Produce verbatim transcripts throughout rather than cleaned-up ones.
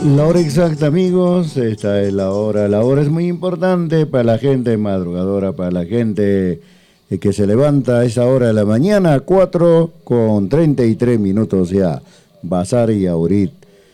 La hora exacta, amigos, esta es la hora. La hora es muy importante para la gente madrugadora, para la gente eh, que se levanta a esa hora de la mañana, cuatro con treinta y tres minutos ya. Basar y Aurit.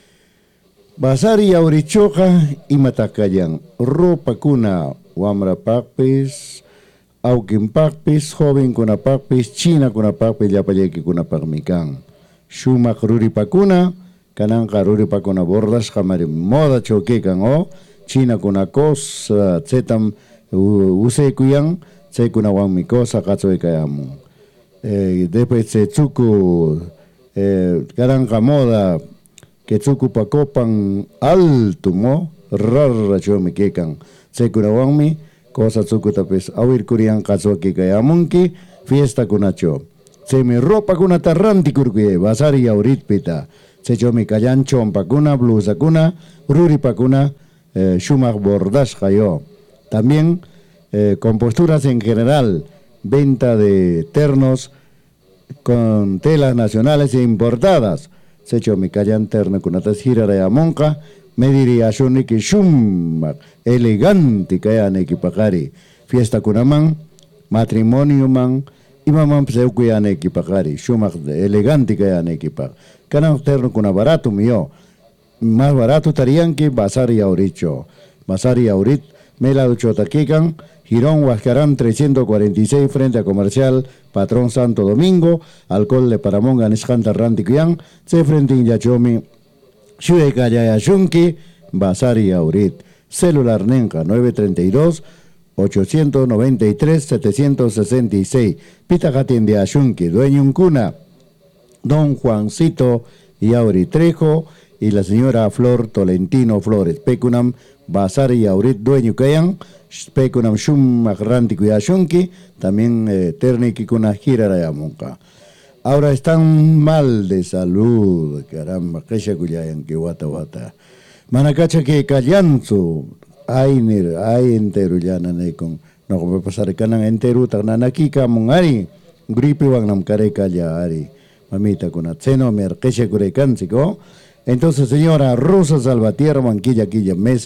Basar y Aurichoja y Matacayan. Ropa cuna, Wamra Pakpis, Aukin Pakpis, joven kuna Pakpis, China kuna Pakpis, Yapayeki kuna Pakmikan. Shumak Ruri Pakuna. Kanan karuri pa kuna bordas kamari moda choke kan o China kuna kos uh, zetam use kuyang se kuna wang mikosa katso ikayamu eh, después se tsuku eh, kanan ka moda que tsuku pa kopan alto mo rarra chomi kekan se kuna wang mi cosa tsuku tapes awir kuriang katso ikayamunki fiesta kuna cho se mi ropa kuna tarranti kurkuye basari Aurit pita se chomi kayan chompa kuna, blusa kuna, ruri pakuna, eh, shumak bordas kayo. También eh, con posturas en general, venta de ternos con telas nacionales e importadas. Se chomi kayan terno kuna tasgira de amonka, me diría shuniki shumak, elegante kayan ekipakari. Fiesta kunaman, matrimonio man, imamam pseukuyan ekipakari, shumak elegante kayan ekipak. Kanan terno kuna barato mío, más barato tarían que Basar y Auricho. Basar y Aurit, Mela Chotaquican, Girón Huascarán trescientos cuarenta y seis frente a Comercial, Patrón Santo Domingo, Alcohol de Paramón, Aniscanta Rantiquian, Se frente in Yachomi, Shue Kayaya Shunki, Basar y Aurit. Celular Nenca nueve tres dos, ocho nueve tres, siete seis seis. Pitacatien de Ashunki, dueño un cuna. Don Juancito Yauri Trejo y la señora Flor Tolentino Flores. Pecunam Basar y Aurit dueño kayan, Pecunam Shum Magranti Kuyashunki, también eh, Terniki kuna Girarayamunka. Ahora están mal de salud, caramba, que se cuyayan que wata wata. Manacacha que callanzo, ainir, ay entero ya nanekon. No como pasar canan entero, tananaki kamungari, gripe wang nam kare kaya ari. Mamita kuna tseno mer keshe kurekanziko. Entonces, señora Rosa Salvatierra, manquilla quilla mes,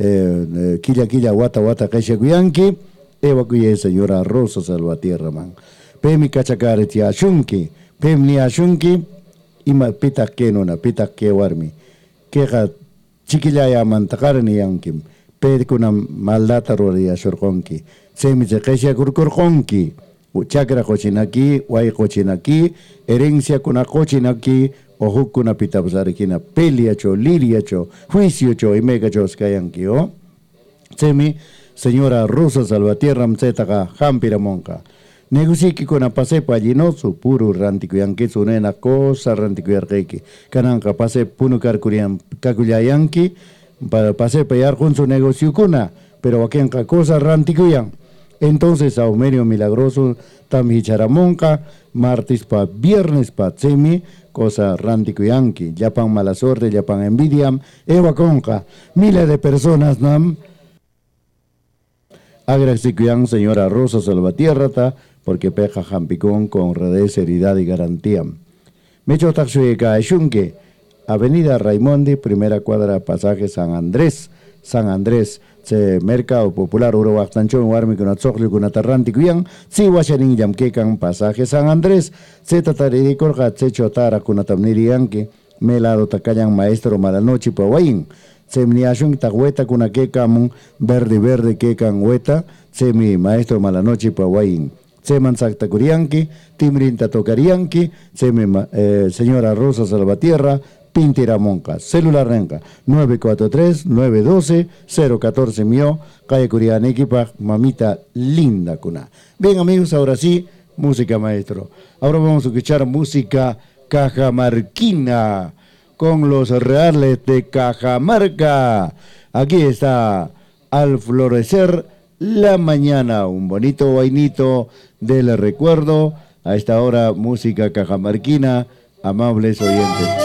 eh, quilla quilla wata wata keshe kuyanki, eva kuye señora Rosa Salvatierra man. Pemi kachakare tia shunki, pem ni ashunki, ima pita kenona, pita ke warmi. Keja chiquillaya mantakare ni yankim, pe kuna maldata roria shorkonki, semi se keshe kurkurkonki. Chakra cochinaki, guay cochinaki, herencia kuna cochinaki, ojo kuna pitapsarikina, peliacho, liriacho, juiciocho y megacho skayanki, o. Semi, señora Rosa Salvatierra, mzetaka, jampira monka. Negusiki kuna pase pallinoso, puro rantico yanki, sunena cosa rantico yarkeki. Kananka pase punukar kurian kakuyayanki, para pase payar con su negocio kuna, pero akenka cosa rantico yang. Entonces, Aumerio Milagroso, Tami Charamonca, martes pa viernes pa Tsemi, cosa rantico yanki, Japan mala suerte, Japan envidiam, Eva Conca, miles de personas nam. Agradecido señora Rosa Salvatierra, porque peja jampicón con redes, seriedad y garantía. Mecho taxueca Shunke, Avenida Raimondi, primera cuadra, pasaje San Andrés, San Andrés. Se mercado popular Uruguay Tanchón Warmi con Atzocli con Atarranti Cuyan, si Washarin Yamkekan pasaje San Andrés, se tatari corja se chotara con Atamniri Yanki, melado tacayan maestro malanoche pawain, se mniashun tahueta con aquecamun verde verde quecan hueta, se mi maestro malanoche pawain. Se mansacta curianki, timrin tatocarianki, se mi eh, señora Rosa Salvatierra, Pintiramonca, celular renca, nueve cuatro tres, nueve uno dos, cero uno cuatro mío, calle Curiana, equipa, mamita linda cuna. Bien amigos, ahora sí, música maestro. Ahora vamos a escuchar música cajamarquina, con los reales de Cajamarca. Aquí está, al florecer la mañana, un bonito vainito del recuerdo. A esta hora, música cajamarquina, amables oyentes.